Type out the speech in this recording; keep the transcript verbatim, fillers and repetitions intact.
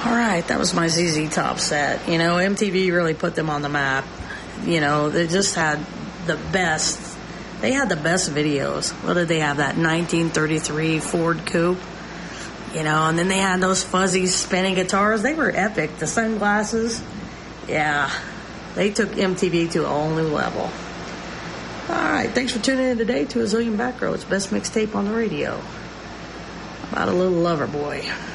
All right, that was my Z Z Top set. You know, M T V really put them on the map. You know, they just had the best. They had the best videos. What did they have? That nineteen thirty-three Ford Coupe. You know, and then they had those fuzzy spinning guitars. They were epic. The sunglasses. Yeah, they took M T V to a whole new level. All right, thanks for tuning in today to A Zillion Back Roads, best mixtape on the radio. About a little lover boy.